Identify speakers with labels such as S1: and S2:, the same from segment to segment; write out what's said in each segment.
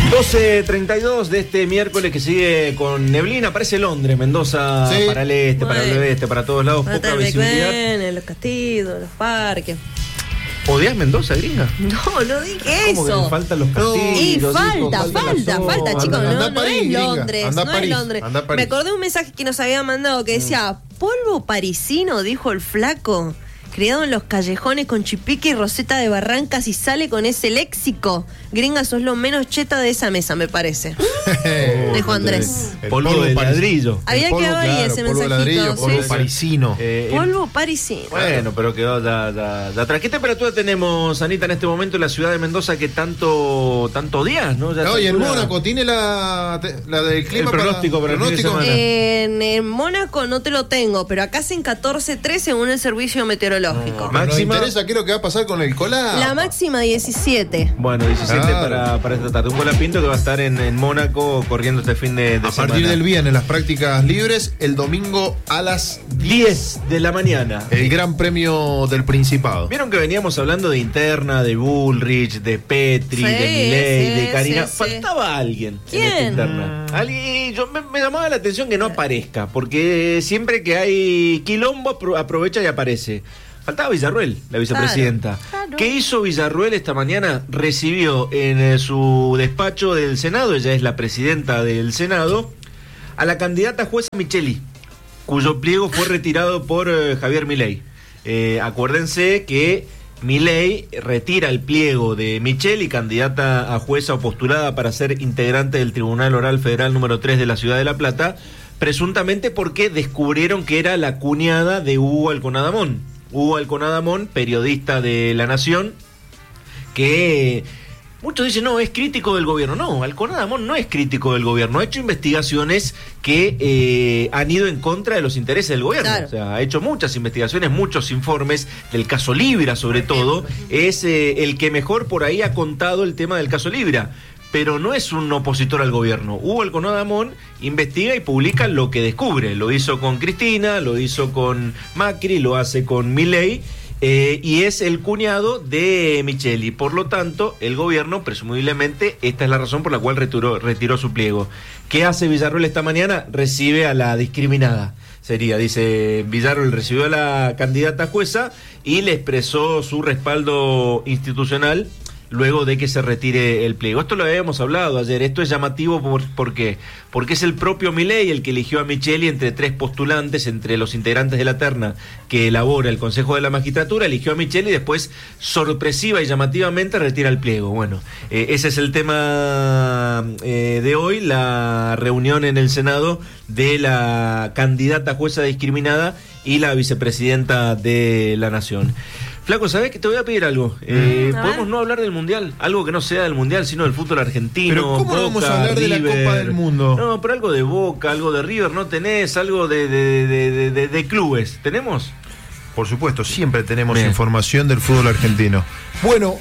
S1: 12:32 de este miércoles que sigue con neblina. Parece Londres, Mendoza, sí. Para el este, para el oeste, para todos lados, poca visibilidad.
S2: En los castillos, los parques.
S1: ¿Odias Mendoza, gringa?
S2: No dije eso.
S1: ¿Cómo que faltan los castillos?
S2: Falta, chicos. No es Londres, no es Londres. Me acordé de un mensaje que nos había mandado que decía, polvo parisino, dijo el flaco. Criado en los callejones con chipique y roseta de Barrancas y sale con ese léxico. Gringa, sos lo menos cheta de esa mesa, me parece. Dijo Andrés.
S1: El polvo de ladrillo.
S2: Había quedado ahí ese mensajito.
S1: Ladrillo, polvo parisino.
S2: Polvo parisino.
S1: Bueno, pero quedó de atrás. ¿Qué temperatura tenemos, Anita, en este momento en la ciudad de Mendoza que tanto odias, ¿no?
S3: Y en Mónaco tiene la del clima.
S1: El pronóstico para el fin de semana.
S2: En Mónaco no te lo tengo, pero acá hacen 14.3 según el servicio meteorológico.
S3: Máxima. Nos interesa qué es lo que va a pasar con el colapinto.
S2: La máxima 17.
S1: Bueno, 17 para esta tarde. Un colapinto que va a estar en Mónaco corriendo este fin de semana.
S3: A partir del viernes las prácticas libres, el domingo a las
S1: 10 de la mañana.
S3: El Gran Premio del Principado.
S1: Vieron que veníamos hablando de interna, de Bullrich, de Petri, de Milei, de Karina. Faltaba alguien.
S2: ¿Quién?
S1: En esta interna. Alguien, me llamaba la atención que no aparezca, porque siempre que hay quilombo aprovecha y aparece. Faltaba Villarruel, la vicepresidenta. Claro. ¿Qué hizo Villarruel esta mañana? Recibió en su despacho del Senado, ella es la presidenta del Senado, a la candidata jueza Micheli, cuyo pliego fue retirado por Javier Milei. Acuérdense que Milei retira el pliego de Micheli, candidata a jueza o postulada para ser integrante del Tribunal Oral Federal número 3 de la Ciudad de La Plata, presuntamente porque descubrieron que era la cuñada de Hugo Alconadamón. Hugo Alconadamón, periodista de La Nación, que muchos dicen, no, es crítico del gobierno. No, Alconadamón no es crítico del gobierno. Ha hecho investigaciones que han ido en contra de los intereses del gobierno. Claro. O sea, ha hecho muchas investigaciones, muchos informes del caso Libra, sobre todo. Es el que mejor por ahí ha contado el tema del caso Libra. Pero no es un opositor al gobierno. Hugo Alconadamón investiga y publica lo que descubre. Lo hizo con Cristina, lo hizo con Macri, lo hace con Milei, y es el cuñado de Micheli. Por lo tanto, el gobierno, presumiblemente, esta es la razón por la cual retiró su pliego. ¿Qué hace Villarruel esta mañana? Recibe a la discriminada. Dice, Villarruel recibió a la candidata jueza y le expresó su respaldo institucional luego de que se retire el pliego. Esto lo habíamos hablado ayer. Esto es llamativo ¿por qué? Porque es el propio Milei el que eligió a Micheli entre 3 postulantes, entre los integrantes de la terna que elabora el Consejo de la Magistratura. Eligió a Micheli y después, sorpresiva y llamativamente, retira el pliego. Bueno, ese es el tema de hoy, la reunión en el Senado de la candidata jueza discriminada y la vicepresidenta de la Nación. Flaco, ¿sabés que te voy a pedir algo? ¿Podemos no hablar del Mundial? Algo que no sea del Mundial, sino del fútbol argentino.
S3: ¿Pero cómo Boca, vamos a hablar
S1: River,
S3: de la Copa del Mundo?
S1: No, pero algo de Boca, algo de River, ¿no tenés? Algo de clubes, ¿tenemos?
S3: Por supuesto, siempre tenemos información del fútbol argentino. Bueno,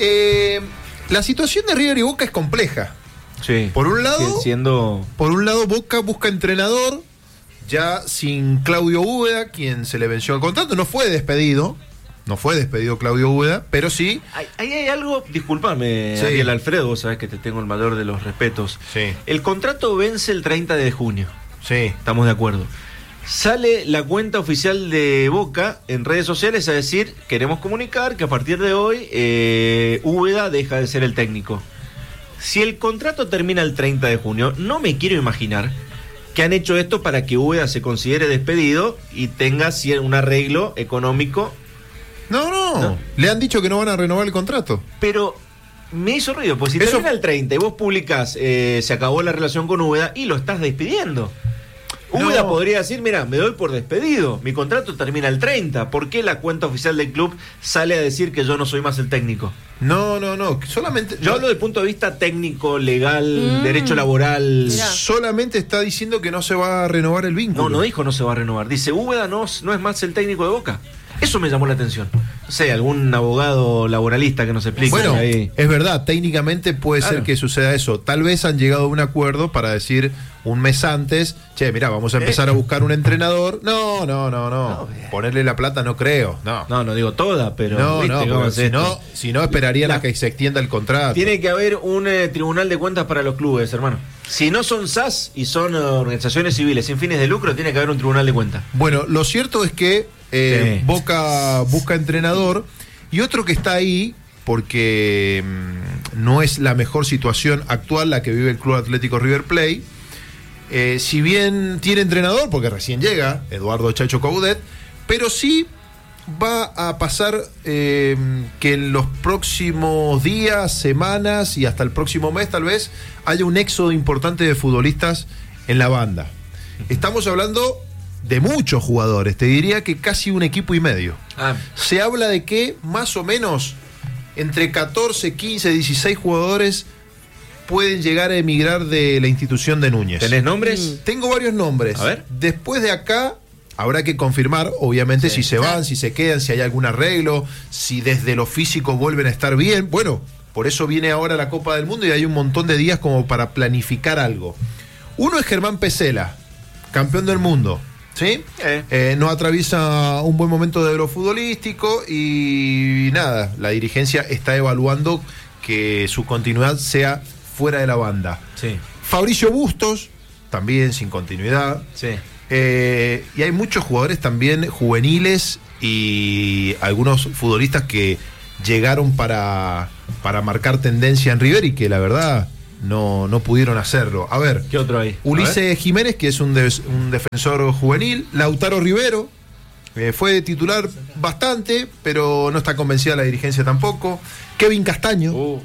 S3: la situación de River y Boca es compleja.
S1: Sí.
S3: Por un lado, Boca busca entrenador, ya sin Claudio Úbeda, quien se le venció el contrato, no fue despedido Claudio Úbeda, pero sí.
S1: Ahí hay algo, discúlpame, sí. Ariel Alfredo, vos sabés que te tengo el mayor de los respetos.
S3: Sí.
S1: El contrato vence el 30 de junio.
S3: Sí.
S1: Estamos de acuerdo. Sale la cuenta oficial de Boca en redes sociales a decir, queremos comunicar que a partir de hoy Úbeda deja de ser el técnico. Si el contrato termina el 30 de junio, no me quiero imaginar que han hecho esto para que Úbeda se considere despedido y tenga un arreglo económico.
S3: No. Le han dicho que no van a renovar el contrato.
S1: Pero me hizo ruido, pues si termina el 30 y vos publicás, se acabó la relación con Úbeda y lo estás despidiendo. Úbeda podría decir, mira, me doy por despedido, mi contrato termina el 30. ¿Por qué la cuenta oficial del club sale a decir que yo no soy más el técnico?
S3: No, solamente...
S1: Yo hablo del punto de vista técnico, legal, derecho laboral.
S3: Mirá. Solamente está diciendo que no se va a renovar el vínculo.
S1: No dijo no se va a renovar. Dice, Úbeda no es más el técnico de Boca. Eso me llamó la atención. No sé, algún abogado laboralista que nos explique.
S3: Bueno, ahí. Es verdad, técnicamente puede ser que suceda eso. Tal vez han llegado a un acuerdo para decir un mes antes, che, mirá, vamos a empezar a buscar un entrenador. No. Ponerle la plata no creo.
S1: No digo toda, pero...
S3: Si no esperarían a que se extienda el contrato.
S1: Tiene que haber un tribunal de cuentas para los clubes, hermano. Si no son SAS y son organizaciones civiles sin fines de lucro, tiene que haber un tribunal de cuentas.
S3: Bueno, lo cierto es que Boca busca entrenador, y otro que está ahí porque no es la mejor situación actual la que vive el Club Atlético River Plate. Si bien tiene entrenador, porque recién llega Eduardo Chacho Coudet, pero sí va a pasar que en los próximos días, semanas y hasta el próximo mes tal vez haya un éxodo importante de futbolistas en la banda. Estamos hablando de muchos jugadores, te diría que casi un equipo y medio. Se habla de que más o menos entre 14, 15, 16 jugadores pueden llegar a emigrar de la institución de Núñez.
S1: ¿Tenés nombres?
S3: Tengo varios nombres.
S1: A ver.
S3: Después de acá habrá que confirmar, obviamente, si se van, si se quedan, si hay algún arreglo, si desde lo físico vuelven a estar bien. Bueno, por eso viene ahora la Copa del Mundo y hay un montón de días como para planificar algo. Uno es Germán Pesela, campeón del mundo. ¿Sí? No atraviesa un buen momento de lo futbolístico y nada, la dirigencia está evaluando que su continuidad sea fuera de la banda.
S1: Sí.
S3: Fabricio Bustos, también sin continuidad.
S1: Sí.
S3: Y hay muchos jugadores también juveniles y algunos futbolistas que llegaron para marcar tendencia en River y que la verdad no pudieron hacerlo. A ver,
S1: ¿qué otro hay?
S3: Ulises Jiménez, que es un defensor juvenil. Lautaro Rivero, fue titular bastante, pero no está convencida la dirigencia tampoco. Kevin Castaño.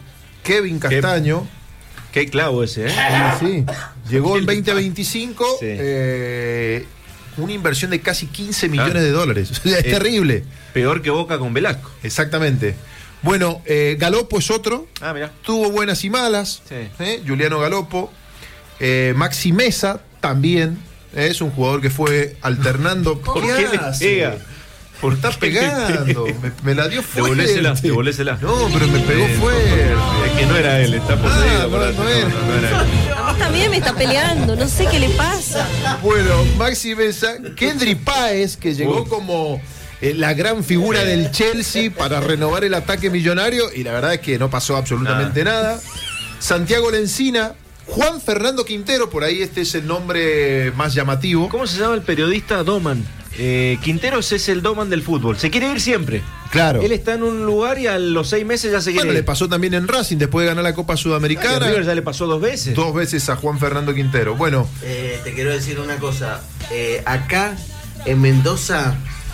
S1: Qué clavo ese, ¿eh?
S3: Sí. Llegó en 2025. Sí. Una inversión de casi 15 millones de dólares. O sea, es terrible.
S1: Peor que Boca con Velasco.
S3: Exactamente. Bueno, Galopo es otro.
S1: Mirá.
S3: Tuvo buenas y malas.
S1: Sí.
S3: Juliano Galopo. Maxi Mesa también. Es un jugador que fue alternando.
S1: ¿Por qué le pega?
S3: Por estar pegando. Me la dio fuerte.
S1: Devolésela.
S3: No, pero me pegó fuerte.
S1: Es que no era él, está poseído.
S3: No era.
S2: A mí también me está peleando, no sé qué le pasa.
S3: Bueno, Maxi Mesa. Kendry Páez, que llegó como la gran figura del Chelsea para renovar el ataque millonario, y la verdad es que no pasó absolutamente nada. Santiago Lencina. Juan Fernando Quintero, por ahí este es el nombre más llamativo.
S1: ¿Cómo se llama el periodista? Doman. Quinteros es el Doman del fútbol. Se quiere ir siempre.
S3: Claro.
S1: Él está en un lugar y a los 6 meses ya se quiere ir.
S3: Le pasó también en Racing después de ganar la Copa Sudamericana.
S1: River ya le pasó 2 veces.
S3: 2 veces a Juan Fernando Quintero. Bueno.
S4: Te quiero decir una cosa. Acá en Mendoza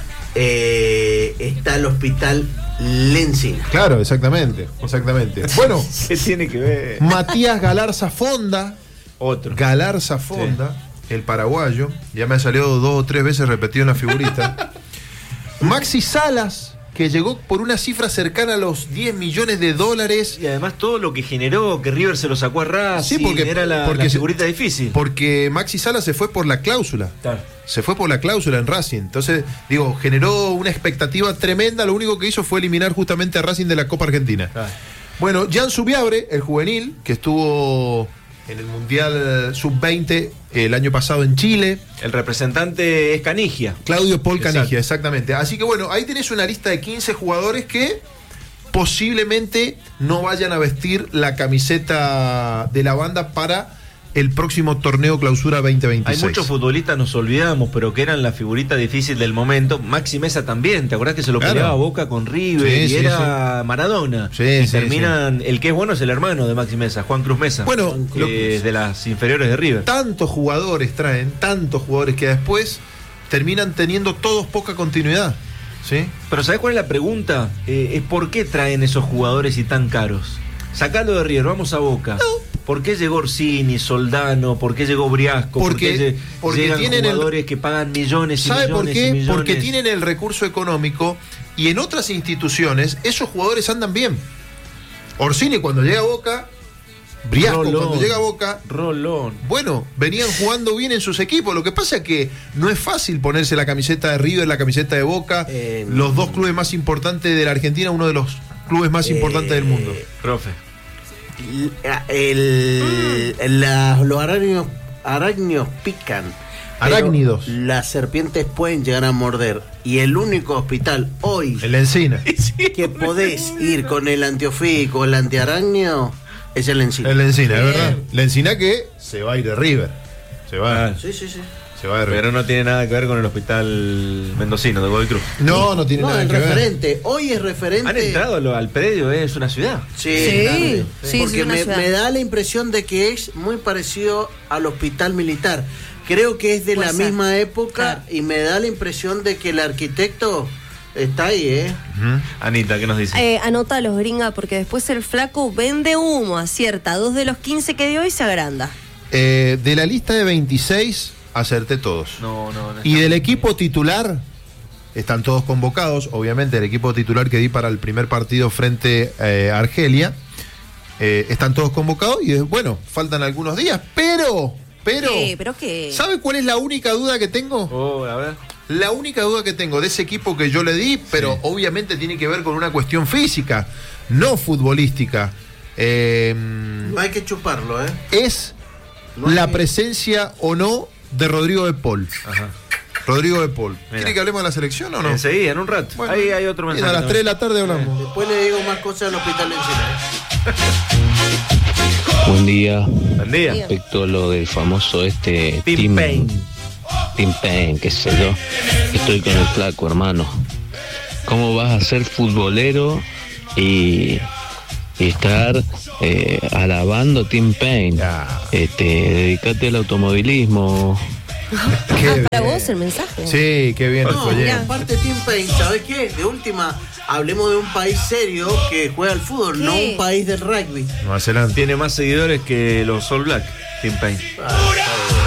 S4: está el hospital Lencina.
S3: Claro, exactamente. Bueno.
S1: ¿Qué tiene que ver?
S3: Matías Galarza Fonda.
S1: Otro.
S3: Galarza Fonda. Sí. El paraguayo. Ya me ha salido 2 o 3 veces repetido en la figurita. Maxi Salas, que llegó por una cifra cercana a los 10 millones de dólares.
S1: Y además todo lo que generó, que River se lo sacó a Racing.
S3: Sí, porque
S1: era la figurita difícil.
S3: Porque Maxi Salas se fue por la cláusula.
S1: Claro.
S3: Se fue por la cláusula en Racing. Entonces, generó una expectativa tremenda. Lo único que hizo fue eliminar justamente a Racing de la Copa Argentina.
S1: Claro.
S3: Bueno, Jan Subiabre, el juvenil, que estuvo en el Mundial Sub-20 el año pasado en Chile.
S1: El representante es Canigia.
S3: Claudio Paul Canigia, exactamente. Así que bueno, ahí tenés una lista de 15 jugadores que posiblemente no vayan a vestir la camiseta de la banda para el próximo torneo Clausura 2026.
S1: Hay muchos futbolistas, nos olvidamos, pero que eran la figurita difícil del momento. Maxi Mesa también, ¿te acordás que se lo peleaba Boca con River? Y era Maradona. Y terminan, el que es bueno es el hermano de Maxi Mesa, Juan Cruz Mesa.
S3: Bueno,
S1: que es de las inferiores de River.
S3: Tantos jugadores que después terminan teniendo todos poca continuidad. ¿Sí?
S1: Pero ¿sabés cuál es la pregunta? Es ¿por qué traen esos jugadores y tan caros? Sacando de River, vamos a Boca. ¿Por qué llegó Orsini, Soldano? ¿Por qué llegó Briasco?
S3: Porque
S1: llegan
S3: tienen
S1: jugadores que pagan millones y
S3: ¿sabe
S1: millones
S3: por qué?
S1: Y millones?
S3: Porque tienen el recurso económico y en otras instituciones esos jugadores andan bien. Orsini cuando llega a Boca Briasco, cuando llega a Boca,
S1: Rolón.
S3: Bueno, venían jugando bien en sus equipos. Lo que pasa es que no es fácil ponerse la camiseta de River, la camiseta de Boca, los dos clubes más importantes de la Argentina, uno de los clubes más importantes del mundo.
S1: Profe.
S4: Los arácnidos pican.
S3: Arácnidos.
S4: Las serpientes pueden llegar a morder. Y el único hospital hoy
S3: en la Encina
S4: que podés ir con el antiofídico o el antiarácnido es el Encina.
S3: El Encina, es verdad. La Encina que se va a ir de River. Se va.
S4: Sí.
S3: Se va de River.
S1: Pero no tiene nada que ver con el hospital mendocino de Godoy Cruz.
S3: No tiene nada que ver.
S4: Referente. Hoy es referente.
S1: Han entrado al predio, es una ciudad.
S4: Sí, porque
S2: es una ciudad.
S4: Me da la impresión de que es muy parecido al hospital militar. Creo que es de la misma época, y me da la impresión de que el arquitecto está ahí,
S1: Anita, ¿qué nos dice?
S2: Anota a los gringa, porque después el flaco vende humo, acierta 2 de los 15 que dio y se agranda.
S3: De la lista de 26, acerté todos.
S1: No.
S3: Y del equipo titular, están todos convocados. Obviamente, el equipo titular que di para el primer partido frente a Argelia, están todos convocados. Y bueno, faltan algunos días, pero
S2: ¿Qué?
S3: ¿sabe cuál es la única duda que tengo?
S1: A ver.
S3: La única duda que tengo de ese equipo que yo le di, pero obviamente tiene que ver con una cuestión física, no futbolística.
S4: No hay que chuparlo,
S3: Es la presencia o no de Rodrigo de Paul.
S1: Ajá.
S3: Rodrigo de Paul. ¿Quiere que hablemos de la selección o no?
S1: Enseguida, en un rato.
S3: Bueno,
S1: ahí hay otro mensaje.
S3: A las 3 de la tarde hablamos.
S4: Después le digo más cosas al hospital Encina.
S5: Buen día.
S1: Buen día.
S5: Respecto a lo del famoso
S1: Tim Payne,
S5: qué sé yo. Estoy con el flaco, hermano. ¿Cómo vas a ser futbolero y estar alabando Tim Payne? Dedicate al automovilismo.
S2: Para vos el mensaje.
S3: Sí, qué bien.
S4: Aparte Tim Payne, ¿sabes qué? De última, hablemos de un país serio que juega al fútbol, no un país del rugby.
S3: Nueva Zelanda.
S1: Tiene más seguidores que los All Black, Tim Payne.